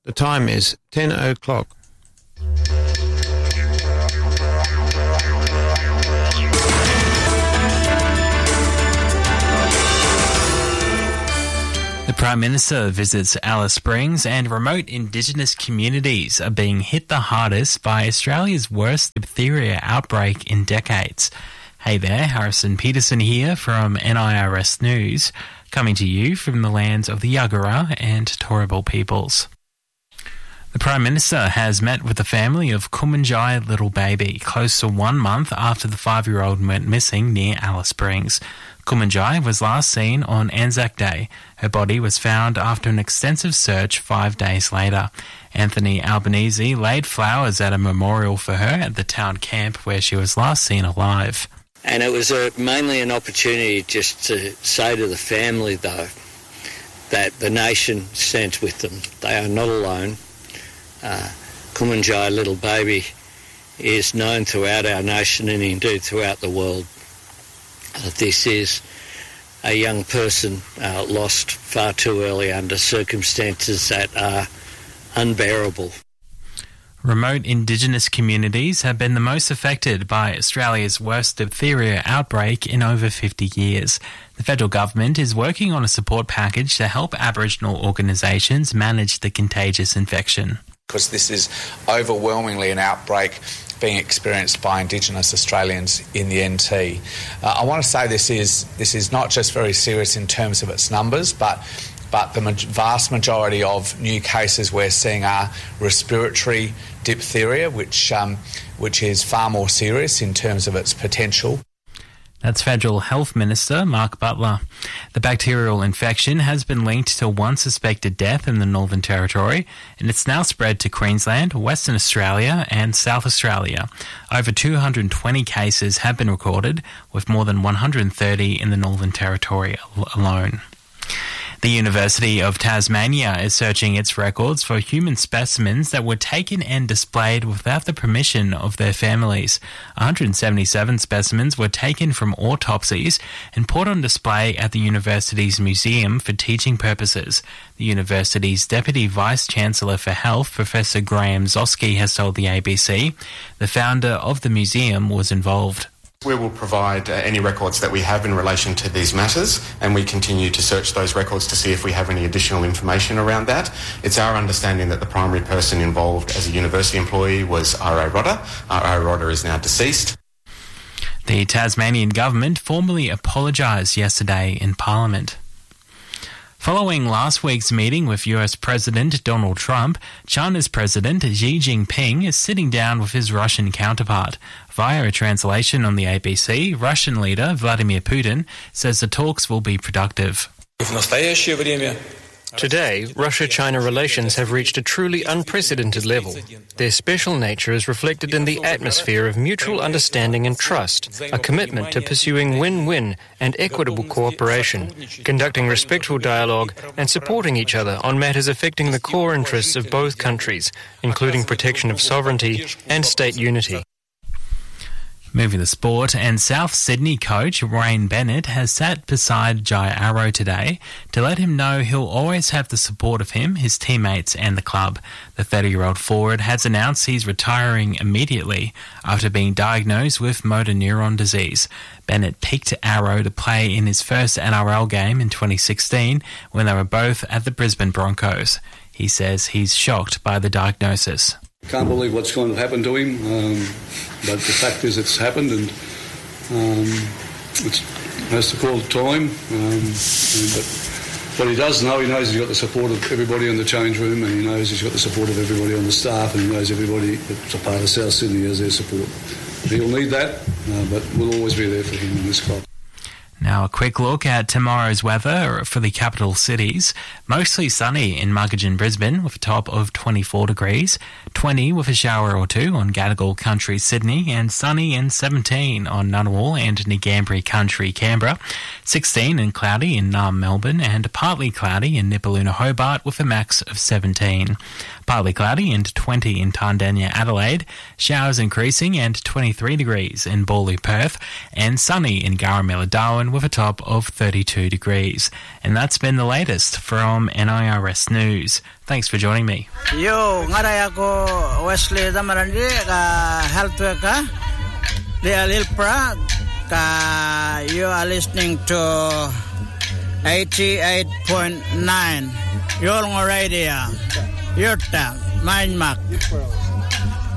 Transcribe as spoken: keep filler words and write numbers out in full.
The time is ten o'clock. The Prime Minister visits Alice Springs, and remote Indigenous communities are being hit the hardest by Australia's worst diphtheria outbreak in decades. Hey there, Harrison Peterson here from N I R S News, coming to you from the lands of the Yagara and Turrbal peoples. The Prime Minister has met with the family of Kumanjai Little Baby, close to one month after the five-year-old went missing near Alice Springs. Kumanjai was last seen on Anzac Day. Her body was found after an extensive search five days later. Anthony Albanese laid flowers at a memorial for her at the town camp where she was last seen alive. And it was a, mainly an opportunity just to say to the family, though, that the nation stands with them. They are not alone. Uh, Kumanjai Little Baby is known throughout our nation and indeed throughout the world. Uh, this is a young person uh, lost far too early under circumstances that are unbearable. Remote Indigenous communities have been the most affected by Australia's worst diphtheria outbreak in over fifty years. The federal government is working on a support package to help Aboriginal organisations manage the contagious infection. Because this is overwhelmingly an outbreak being experienced by Indigenous Australians in the N T. Uh, I want to say this is this is not just very serious in terms of its numbers, but but the vast majority of new cases we're seeing are respiratory diphtheria, which um, which is far more serious in terms of its potential. That's Federal Health Minister Mark Butler. The bacterial infection has been linked to one suspected death in the Northern Territory, and it's now spread to Queensland, Western Australia and South Australia. Over two hundred twenty cases have been recorded, with more than one hundred thirty in the Northern Territory alone. The University of Tasmania is searching its records for human specimens that were taken and displayed without the permission of their families. one hundred seventy-seven specimens were taken from autopsies and put on display at the university's museum for teaching purposes. The university's Deputy Vice-Chancellor for Health, Professor Graham Zosky, has told the A B C the founder of the museum was involved. We will provide uh, any records that we have in relation to these matters, and we continue to search those records to see if we have any additional information around that. It's our understanding that the primary person involved as a university employee was R A Rodder. R A Rodder is now deceased. The Tasmanian government formally apologised yesterday in Parliament. Following last week's meeting with U S President Donald Trump, China's President Xi Jinping is sitting down with his Russian counterpart. Via a translation on the A B C, Russian leader Vladimir Putin says the talks will be productive. Today, Russia-China relations have reached a truly unprecedented level. Their special nature is reflected in the atmosphere of mutual understanding and trust, a commitment to pursuing win-win and equitable cooperation, conducting respectful dialogue and supporting each other on matters affecting the core interests of both countries, including protection of sovereignty and state unity. Moving to sport, and South Sydney coach Wayne Bennett has sat beside Jai Arrow today to let him know he'll always have the support of him, his teammates and the club. The thirty-year-old forward has announced he's retiring immediately after being diagnosed with motor neuron disease. Bennett picked Arrow to play in his first N R L game in twenty sixteen when they were both at the Brisbane Broncos. He says he's shocked by the diagnosis. Can't believe what's going to happen to him, um, but the fact is it's happened, and um, it has to call time. Um, and, but what he does know, he knows he's got the support of everybody in the change room, and he knows he's got the support of everybody on the staff, and he knows everybody that's a part of South Sydney has their support. He'll need that, uh, but we'll always be there for him in this club. Now a quick look at tomorrow's weather for the capital cities. Mostly sunny in Muggeridge, Brisbane with a top of twenty-four degrees, twenty with a shower or two on Gadigal Country, Sydney, and sunny and seventeen on Ngunnawal and Ngambri Country, Canberra, sixteen and cloudy in Naarm, Melbourne, and partly cloudy in Nipaluna, Hobart with a max of seventeen. Partly cloudy and twenty in Tandanya, Adelaide, showers increasing and twenty-three degrees in Bawley, Perth, and sunny in Garamilla, Darwin sunshine with a top of thirty-two degrees. And that's been the latest from N I R S News. Thanks for joining me. Yo, ngaray ako Wesley Damarandi, ka health worker, di Alilpra, ka you are listening to eighty-eight point nine Yolngo Radio, Yurta, Mindmark.